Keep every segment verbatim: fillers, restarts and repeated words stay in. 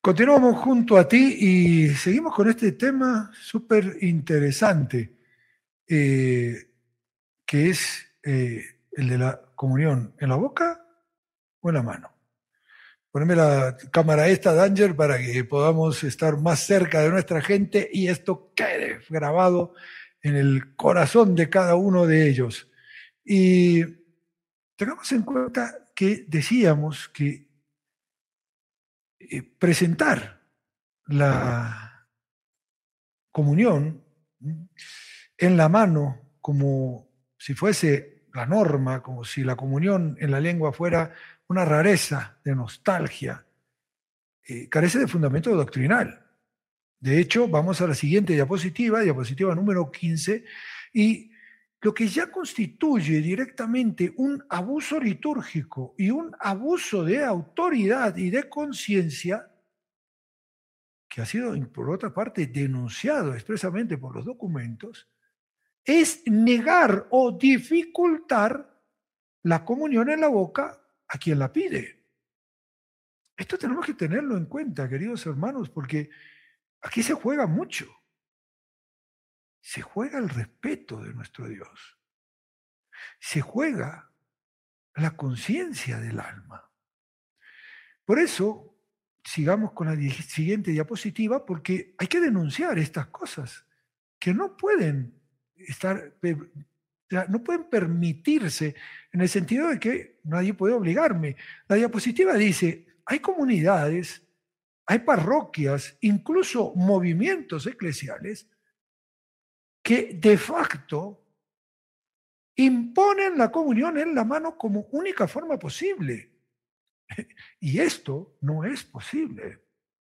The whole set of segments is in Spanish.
Continuamos junto a ti y seguimos con este tema súper interesante, eh, que es eh, el de la comunión en la boca o en la mano. Poneme la cámara esta, Danger, para que podamos estar más cerca de nuestra gente y esto quede grabado en el corazón de cada uno de ellos. Y tengamos en cuenta que decíamos que eh, presentar la comunión en la mano como si fuese la norma, como si la comunión en la lengua fuera una rareza de nostalgia, eh, carece de fundamento doctrinal. De hecho, vamos a la siguiente diapositiva, diapositiva número quince, y lo que ya constituye directamente un abuso litúrgico y un abuso de autoridad y de conciencia, que ha sido, por otra parte, denunciado expresamente por los documentos, es negar o dificultar la comunión en la boca a quien la pide. Esto tenemos que tenerlo en cuenta, queridos hermanos, porque aquí se juega mucho. Se juega el respeto de nuestro Dios. Se juega la conciencia del alma. Por eso, sigamos con la siguiente diapositiva, porque hay que denunciar estas cosas que no pueden estar, no pueden permitirse en el sentido de que nadie puede obligarme. La diapositiva dice, hay comunidades, hay parroquias, incluso movimientos eclesiales que de facto imponen la comunión en la mano como única forma posible. Y esto no es posible.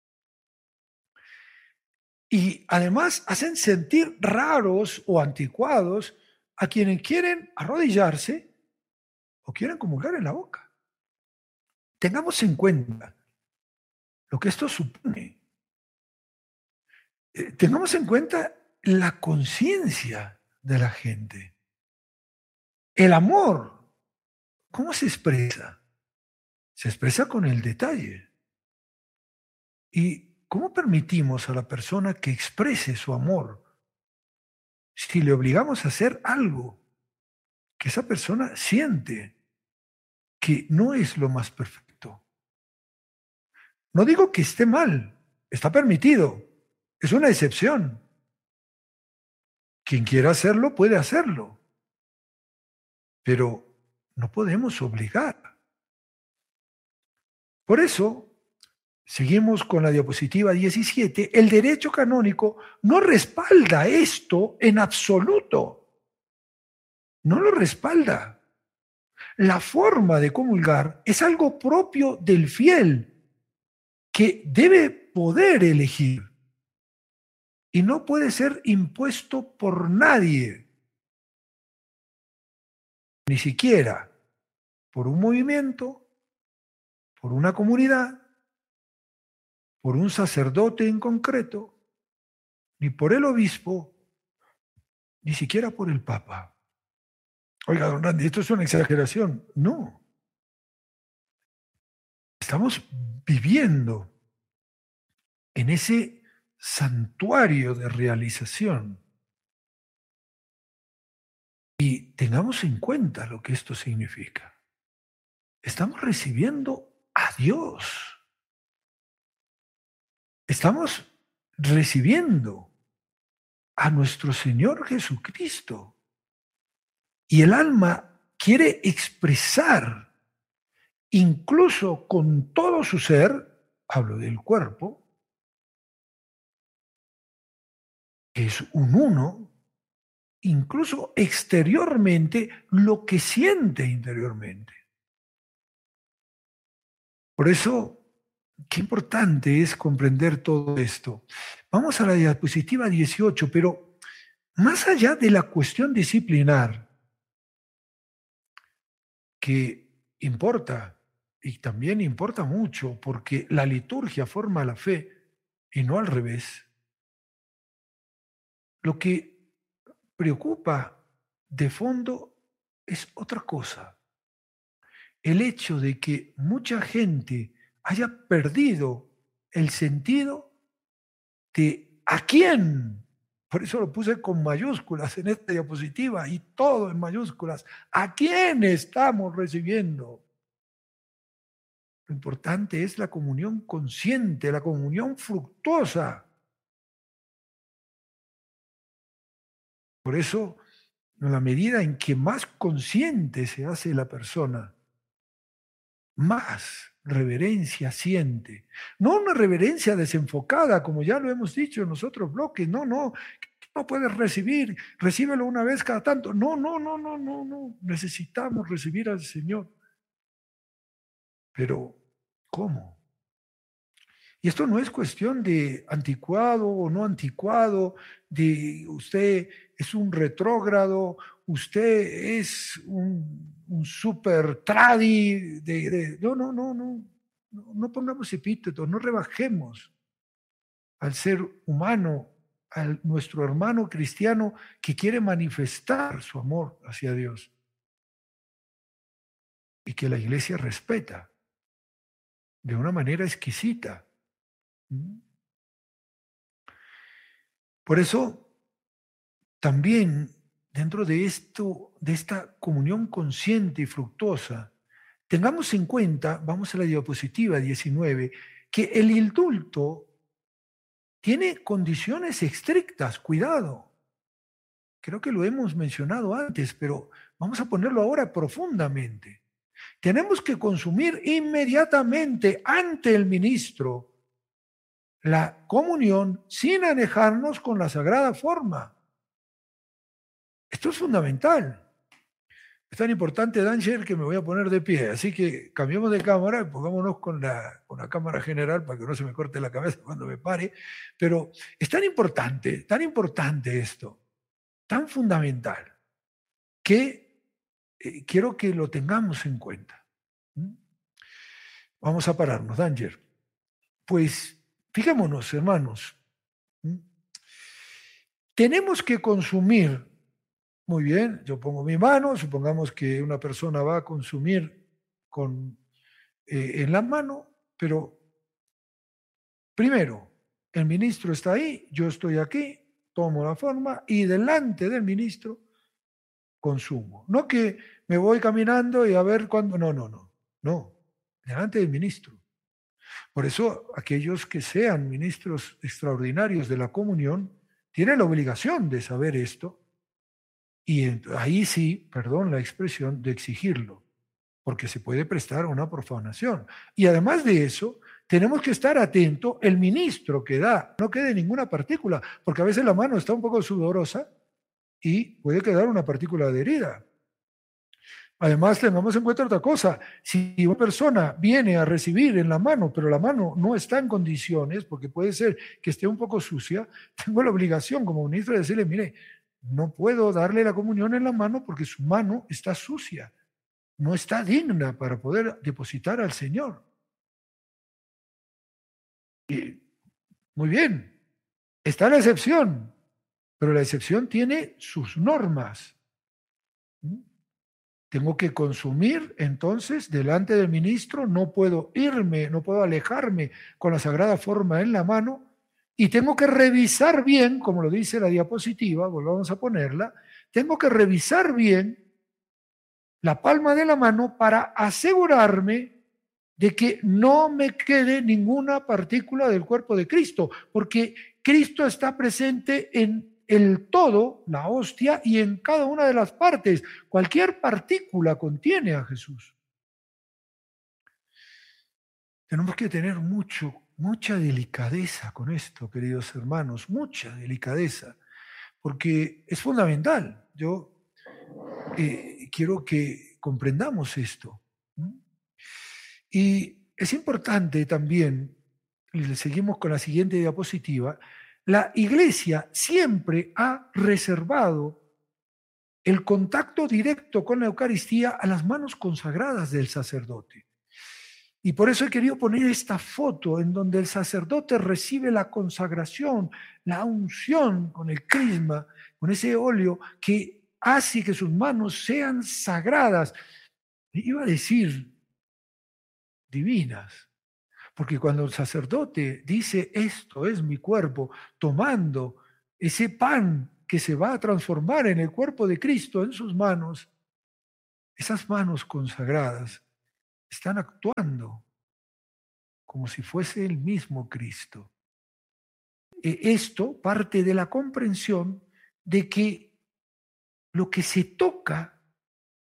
Y además hacen sentir raros o anticuados a quienes quieren arrodillarse o quieren comulgar en la boca. Tengamos en cuenta lo que esto supone. Eh, tengamos en cuenta la conciencia de la gente. El amor, ¿cómo se expresa? Se expresa con el detalle. ¿Y cómo permitimos a la persona que exprese su amor si le obligamos a hacer algo que esa persona siente que no es lo más perfecto? No digo que esté mal, está permitido, es una excepción. Quien quiera hacerlo puede hacerlo, pero no podemos obligar. Por eso, seguimos con la diapositiva diecisiete, el derecho canónico no respalda esto en absoluto. No lo respalda. La forma de comulgar es algo propio del fiel que debe poder elegir y no puede ser impuesto por nadie, ni siquiera por un movimiento, por una comunidad, por un sacerdote en concreto, ni por el obispo, ni siquiera por el papa. Oiga, don Randy, ¿esto es una exageración? No. Estamos viviendo en ese santuario de realización. Y tengamos en cuenta lo que esto significa. Estamos recibiendo a Dios. Estamos recibiendo a nuestro Señor Jesucristo. Y el alma quiere expresar, incluso con todo su ser, hablo del cuerpo, que es un uno, incluso exteriormente, lo que siente interiormente. Por eso, qué importante es comprender todo esto. Vamos a la diapositiva dieciocho, pero más allá de la cuestión disciplinar, que importa, y también importa mucho, porque la liturgia forma la fe y no al revés, lo que preocupa de fondo es otra cosa. El hecho de que mucha gente haya perdido el sentido de ¿a quién? Por eso lo puse con mayúsculas en esta diapositiva y todo en mayúsculas. ¿A quién estamos recibiendo? Lo importante es la comunión consciente, la comunión fructuosa. Por eso, en la medida en que más consciente se hace la persona, más reverencia siente. No una reverencia desenfocada, como ya lo hemos dicho en los otros bloques. No, no, no puedes recibir, recíbelo una vez cada tanto. No, no, no, no, no, no. Necesitamos recibir al Señor. Pero, ¿cómo? Y esto no es cuestión de anticuado o no anticuado, de usted es un retrógrado, usted es un, un super tradi, de, de, no, no, no, no, no, no pongamos epítetos, no rebajemos al ser humano, a nuestro hermano cristiano que quiere manifestar su amor hacia Dios y que la iglesia respeta de una manera exquisita. Por eso, también dentro de esto, de esta comunión consciente y fructuosa, tengamos en cuenta, vamos a la diapositiva diecinueve, que el indulto tiene condiciones estrictas, cuidado. Creo que lo hemos mencionado antes, pero vamos a ponerlo ahora profundamente. Tenemos que consumir inmediatamente ante el ministro la comunión sin anejarnos con la sagrada forma. Esto es fundamental. Es tan importante, Danger, que me voy a poner de pie. Así que cambiemos de cámara y pongámonos con la, con la cámara general para que no se me corte la cabeza cuando me pare. Pero es tan importante, tan importante esto, tan fundamental, que eh, quiero que lo tengamos en cuenta. ¿Mm? Vamos a pararnos, Danger. Pues fijémonos, hermanos. ¿Mm? Tenemos que consumir. Muy bien, yo pongo mi mano, supongamos que una persona va a consumir con, eh, en la mano, pero primero, el ministro está ahí, yo estoy aquí, tomo la forma y delante del ministro consumo. No que me voy caminando y a ver cuándo, no, no, no, no, delante del ministro. Por eso aquellos que sean ministros extraordinarios de la comunión tienen la obligación de saber esto. Y ahí sí, perdón la expresión, de exigirlo, porque se puede prestar a una profanación. Y además de eso, tenemos que estar atentos, el ministro que da, no quede ninguna partícula, porque a veces la mano está un poco sudorosa y puede quedar una partícula adherida. Además, tengamos en cuenta otra cosa, si una persona viene a recibir en la mano, pero la mano no está en condiciones, porque puede ser que esté un poco sucia, tengo la obligación como ministro de decirle, mire, no puedo darle la comunión en la mano porque su mano está sucia, no está digna para poder depositar al Señor. Y, muy bien, está la excepción, pero la excepción tiene sus normas. Tengo que consumir entonces delante del ministro, no puedo irme, no puedo alejarme con la sagrada forma en la mano y tengo que revisar bien, como lo dice la diapositiva, volvamos a ponerla, tengo que revisar bien la palma de la mano para asegurarme de que no me quede ninguna partícula del cuerpo de Cristo, porque Cristo está presente en el todo, la hostia, y en cada una de las partes. Cualquier partícula contiene a Jesús. Tenemos que tener mucho, mucha delicadeza con esto, queridos hermanos, mucha delicadeza, porque es fundamental. Yo eh, quiero que comprendamos esto. Y es importante también, y seguimos con la siguiente diapositiva, la Iglesia siempre ha reservado el contacto directo con la Eucaristía a las manos consagradas del sacerdote. Y por eso he querido poner esta foto en donde el sacerdote recibe la consagración, la unción con el crisma, con ese óleo que hace que sus manos sean sagradas. Iba a decir divinas, Porque cuando el sacerdote dice, esto es mi cuerpo, tomando ese pan que se va a transformar en el cuerpo de Cristo en sus manos, esas manos consagradas están actuando como si fuese el mismo Cristo. Esto parte de la comprensión de que lo que se toca